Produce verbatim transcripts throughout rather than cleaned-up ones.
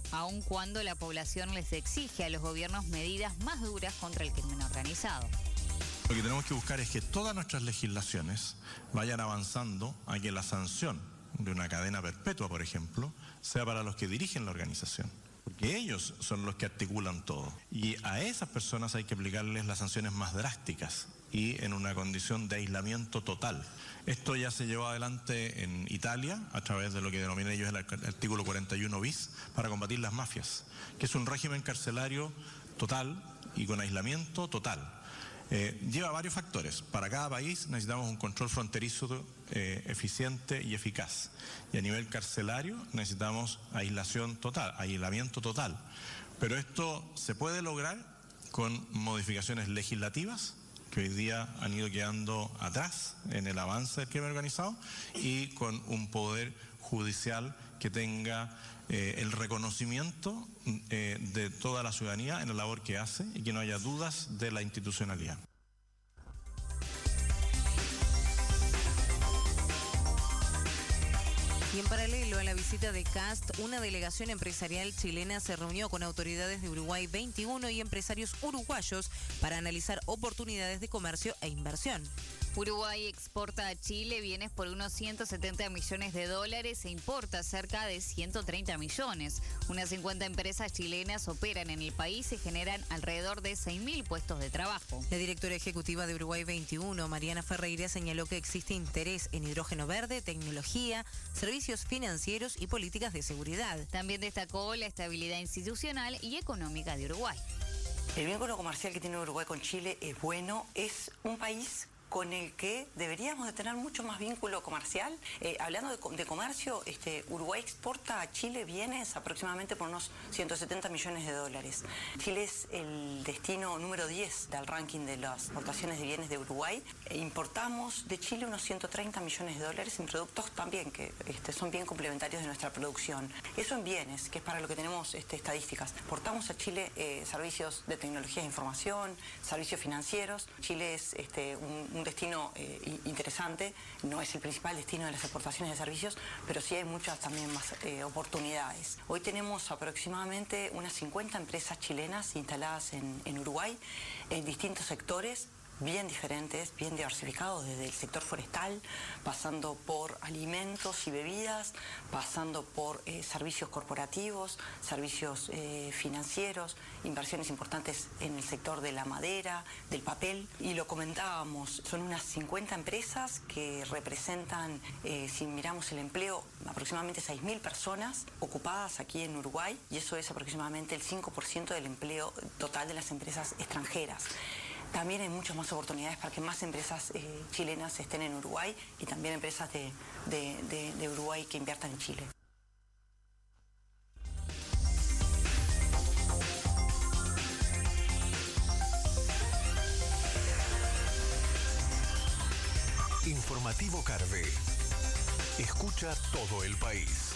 aun cuando la población les exige a los gobiernos medidas más duras contra el crimen organizado. Lo que tenemos que buscar es que todas nuestras legislaciones vayan avanzando a que la sanción de una cadena perpetua, por ejemplo, sea para los que dirigen la organización. Porque ellos son los que articulan todo. Y a esas personas hay que aplicarles las sanciones más drásticas y en una condición de aislamiento total. Esto ya se llevó adelante en Italia a través de lo que denominan ellos el artículo cuarenta y uno bis para combatir las mafias, que es un régimen carcelario total y con aislamiento total. Eh, lleva varios factores. Para cada país necesitamos un control fronterizo eh, eficiente y eficaz. Y a nivel carcelario necesitamos aislación total, aislamiento total. Pero esto se puede lograr con modificaciones legislativas que hoy día han ido quedando atrás en el avance del crimen organizado y con un poder judicial que tenga eh, el reconocimiento eh, de toda la ciudadanía en la labor que hace y que no haya dudas de la institucionalidad. Y en paralelo a la visita de Kast, una delegación empresarial chilena se reunió con autoridades de Uruguay veintiuno y empresarios uruguayos para analizar oportunidades de comercio e inversión. Uruguay exporta a Chile bienes por unos ciento setenta millones de dólares e importa cerca de ciento treinta millones. Unas cincuenta empresas chilenas operan en el país y generan alrededor de seis mil puestos de trabajo. La directora ejecutiva de Uruguay veintiuno, Mariana Ferreira, señaló que existe interés en hidrógeno verde, tecnología, servicios financieros y políticas de seguridad. También destacó la estabilidad institucional y económica de Uruguay. El vínculo comercial que tiene Uruguay con Chile es bueno, es un país con el que deberíamos de tener mucho más vínculo comercial. Eh, hablando de, de comercio, este, Uruguay exporta a Chile bienes aproximadamente por unos ciento setenta millones de dólares. Chile es el destino número diez del ranking de las exportaciones de bienes de Uruguay. E importamos de Chile unos ciento treinta millones de dólares en productos también que este, son bien complementarios de nuestra producción. Eso en bienes, que es para lo que tenemos este, estadísticas. Exportamos a Chile eh, servicios de tecnología de información, servicios financieros. Chile es este, un un destino eh, interesante, no es el principal destino de las exportaciones de servicios, pero sí hay muchas también más eh, oportunidades. Hoy tenemos aproximadamente unas cincuenta empresas chilenas instaladas en, en Uruguay, en distintos sectores, bien diferentes, bien diversificados, desde el sector forestal, pasando por alimentos y bebidas, pasando por eh, servicios corporativos, servicios eh, financieros, inversiones importantes en el sector de la madera, del papel, y lo comentábamos, son unas cincuenta empresas que representan, eh, si miramos el empleo, aproximadamente seis mil personas ocupadas aquí en Uruguay, y eso es aproximadamente el cinco por ciento del empleo total de las empresas extranjeras. También hay muchas más oportunidades para que más empresas eh, chilenas estén en Uruguay y también empresas de, de, de, de Uruguay que inviertan en Chile. Informativo Carve. Escucha todo el país.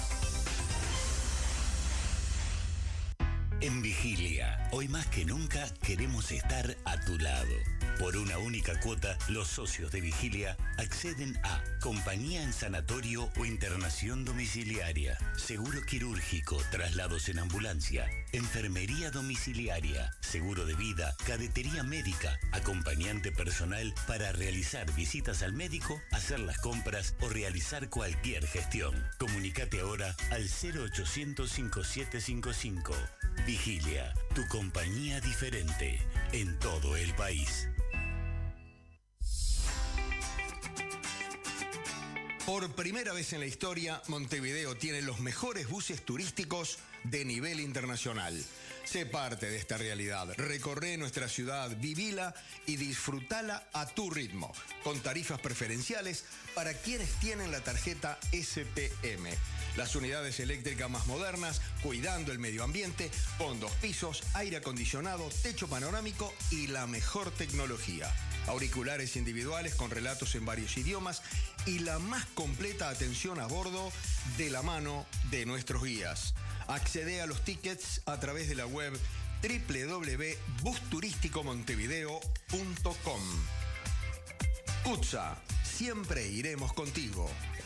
En Vigilia, hoy más que nunca queremos estar a tu lado. Por una única cuota, los socios de Vigilia acceden a compañía en sanatorio o internación domiciliaria, seguro quirúrgico, traslados en ambulancia, enfermería domiciliaria, seguro de vida, cadetería médica, acompañante personal para realizar visitas al médico, hacer las compras o realizar cualquier gestión. Comunícate ahora al cero ochocientos cincuenta y siete cincuenta y cinco. Vigilia, tu compañía diferente en todo el país. Por primera vez en la historia, Montevideo tiene los mejores buses turísticos de nivel internacional. Sé parte de esta realidad. Recorre nuestra ciudad, vivila y disfrutala a tu ritmo, con tarifas preferenciales para quienes tienen la tarjeta S P M. Las unidades eléctricas más modernas, cuidando el medio ambiente, con dos pisos, aire acondicionado, techo panorámico y la mejor tecnología. Auriculares individuales con relatos en varios idiomas y la más completa atención a bordo de la mano de nuestros guías. Accede a los tickets a través de la web doble u doble u doble u punto bus turístico montevideo punto com. CUTSA, siempre iremos contigo.